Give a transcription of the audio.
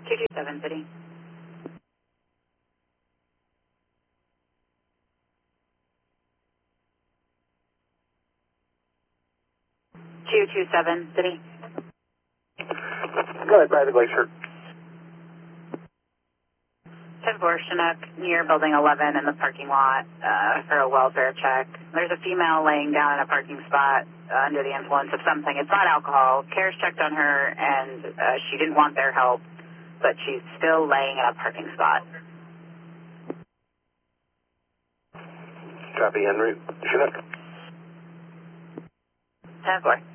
227 City. 227 City. Go ahead, by the Glacier. 10-4 Chinook near Building 11 in the parking lot for a welfare check. There's a female laying down in a parking spot under the influence of something. It's not alcohol. CARES checked on her, and she didn't want their help, but she's still laying in a parking spot. Copy, en route. Chinook. 10-4.